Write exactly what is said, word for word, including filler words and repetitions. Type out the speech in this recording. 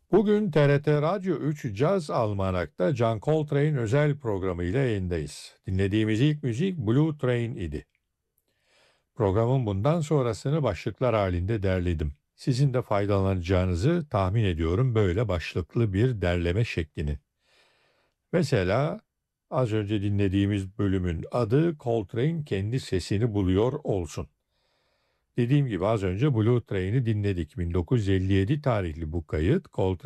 Bugün T R T Radyo üç Caz Almanak'ta John Coltrane özel programı ile yayındayız. Dinlediğimiz ilk müzik Blue Train idi. Programın bundan sonrasını başlıklar halinde derledim. Sizin de faydalanacağınızı tahmin ediyorum böyle başlıklı bir derleme şeklini. Mesela az önce dinlediğimiz bölümün adı Coltrane kendi sesini buluyor olsun. Dediğim gibi az önce Blue Train'i dinledik. bin dokuz yüz elli yedi tarihli bu kayıt Coltrane